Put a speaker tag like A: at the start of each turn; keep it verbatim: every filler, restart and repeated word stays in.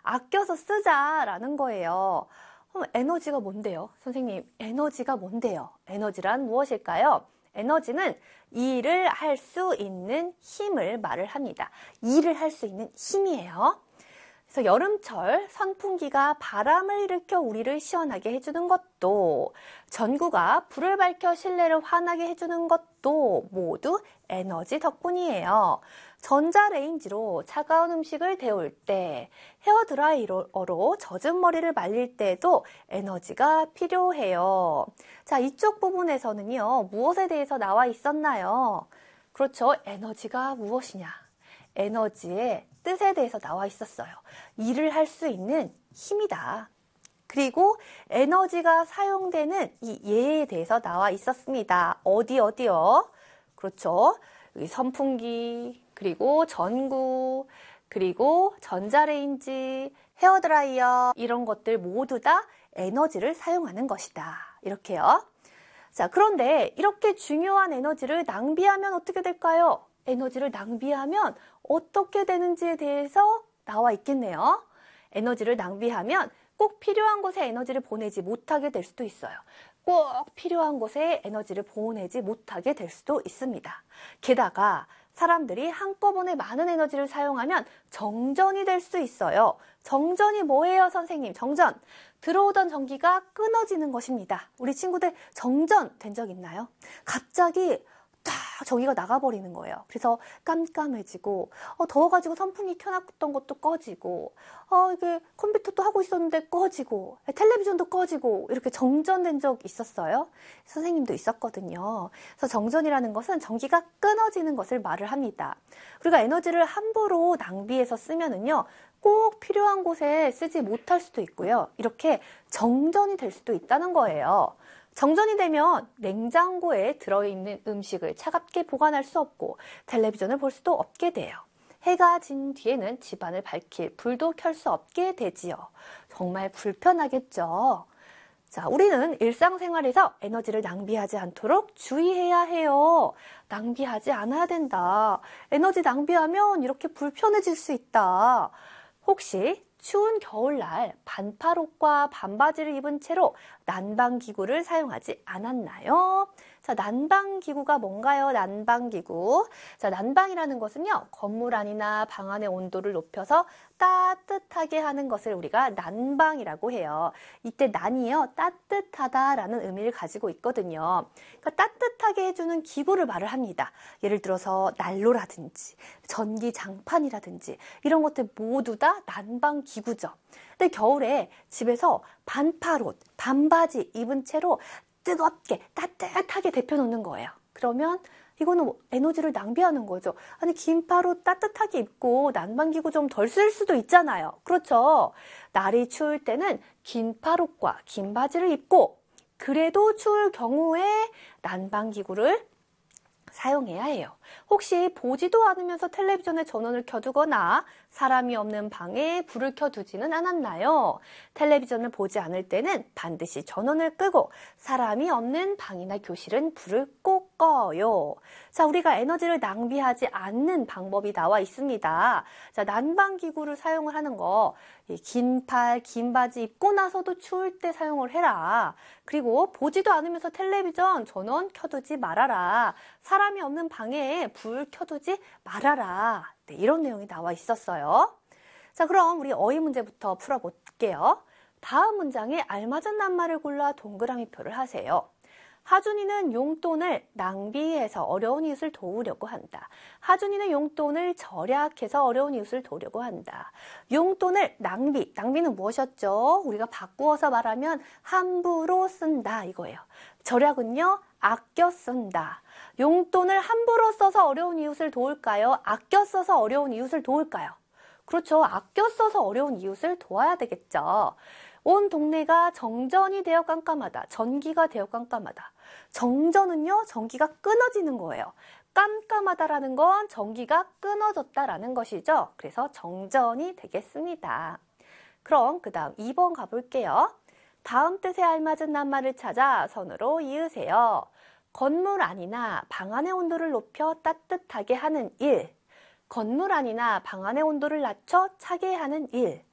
A: 아껴서 쓰자라는 거예요. 그럼 에너지가 뭔데요? 선생님, 에너지가 뭔데요? 에너지란 무엇일까요? 에너지는 일을 할 수 있는 힘을 말을 합니다. 일을 할 수 있는 힘이에요. 그래서 여름철 선풍기가 바람을 일으켜 우리를 시원하게 해주는 것도, 전구가 불을 밝혀 실내를 환하게 해주는 것도 모두 에너지 덕분이에요. 전자레인지로 차가운 음식을 데울 때, 헤어드라이어로 젖은 머리를 말릴 때도 에너지가 필요해요. 자, 이쪽 부분에서는요, 무엇에 대해서 나와 있었나요? 그렇죠. 에너지가 무엇이냐? 에너지의 뜻에 대해서 나와 있었어요. 일을 할 수 있는 힘이다. 그리고 에너지가 사용되는 이 예에 대해서 나와 있었습니다. 어디 어디요? 그렇죠. 여기 선풍기, 그리고 전구, 그리고 전자레인지, 헤어드라이어 이런 것들 모두 다 에너지를 사용하는 것이다. 이렇게요. 자, 그런데 이렇게 중요한 에너지를 낭비하면 어떻게 될까요? 에너지를 낭비하면 어떻게 되는지에 대해서 나와 있겠네요. 에너지를 낭비하면 꼭 필요한 곳에 에너지를 보내지 못하게 될 수도 있어요. 꼭 필요한 곳에 에너지를 보내지 못하게 될 수도 있습니다. 게다가 사람들이 한꺼번에 많은 에너지를 사용하면 정전이 될 수 있어요. 정전이 뭐예요, 선생님? 정전. 들어오던 전기가 끊어지는 것입니다. 우리 친구들 정전 된 적 있나요? 갑자기 딱 전기가 나가버리는 거예요. 그래서 깜깜해지고, 어, 더워가지고 선풍기 켜놨던 것도 꺼지고, 어, 이게 컴퓨터도 하고 있었는데 꺼지고, 텔레비전도 꺼지고, 이렇게 정전된 적 있었어요? 선생님도 있었거든요. 그래서 정전이라는 것은 전기가 끊어지는 것을 말을 합니다. 우리가 에너지를 함부로 낭비해서 쓰면은요, 꼭 필요한 곳에 쓰지 못할 수도 있고요. 이렇게 정전이 될 수도 있다는 거예요. 정전이 되면 냉장고에 들어있는 음식을 차갑게 보관할 수 없고 텔레비전을 볼 수도 없게 돼요. 해가 진 뒤에는 집안을 밝힐 불도 켤 수 없게 되지요. 정말 불편하겠죠. 자, 우리는 일상생활에서 에너지를 낭비하지 않도록 주의해야 해요. 낭비하지 않아야 된다. 에너지 낭비하면 이렇게 불편해질 수 있다. 혹시 추운 겨울날 반팔옷과 반바지를 입은 채로 난방기구를 사용하지 않았나요? 자, 난방기구가 뭔가요? 난방기구. 자, 난방이라는 것은요, 건물 안이나 방 안의 온도를 높여서 따뜻하게 하는 것을 우리가 난방이라고 해요. 이때 난이요, 따뜻하다라는 의미를 가지고 있거든요. 그러니까 따뜻하게 해주는 기구를 말을 합니다. 예를 들어서 난로라든지 전기장판이라든지 이런 것들 모두 다 난방기구죠. 근데 겨울에 집에서 반팔옷, 반바지 입은 채로 뜨겁게 따뜻하게 데펴놓는 거예요. 그러면 이거는 에너지를 낭비하는 거죠. 아니, 긴팔옷 따뜻하게 입고 난방기구 좀 덜 쓸 수도 있잖아요. 그렇죠? 날이 추울 때는 긴팔옷과 긴 바지를 입고 그래도 추울 경우에 난방기구를 사용해야 해요. 혹시 보지도 않으면서 텔레비전에 전원을 켜두거나 사람이 없는 방에 불을 켜두지는 않았나요? 텔레비전을 보지 않을 때는 반드시 전원을 끄고 사람이 없는 방이나 교실은 불을 꼭 꺼요. 자, 우리가 에너지를 낭비하지 않는 방법이 나와 있습니다. 자, 난방기구를 사용을 하는 거, 긴 팔, 긴 바지 입고 나서도 추울 때 사용을 해라. 그리고 보지도 않으면서 텔레비전 전원 켜두지 말아라. 사람이 없는 방에 불 켜두지 말아라. 네, 이런 내용이 나와 있었어요. 자, 그럼 우리 어휘 문제부터 풀어볼게요. 다음 문장에 알맞은 낱말을 골라 동그라미표를 하세요. 하준이는 용돈을 낭비해서 어려운 이웃을 도우려고 한다. 하준이는 용돈을 절약해서 어려운 이웃을 도우려고 한다. 용돈을 낭비, 낭비는 무엇이었죠? 우리가 바꾸어서 말하면 함부로 쓴다 이거예요. 절약은요, 아껴 쓴다. 용돈을 함부로 써서 어려운 이웃을 도울까요? 아껴 써서 어려운 이웃을 도울까요? 그렇죠. 아껴 써서 어려운 이웃을 도와야 되겠죠. 온 동네가 정전이 되어 깜깜하다. 전기가 되어 깜깜하다. 정전은요, 전기가 끊어지는 거예요. 깜깜하다라는 건 전기가 끊어졌다라는 것이죠. 그래서 정전이 되겠습니다. 그럼 그 다음 이 번 가볼게요. 다음 뜻에 알맞은 낱말을 찾아 선으로 이으세요. 건물 안이나 방 안의 온도를 높여 따뜻하게 하는 일. 건물 안이나 방 안의 온도를 낮춰 차게 하는 일.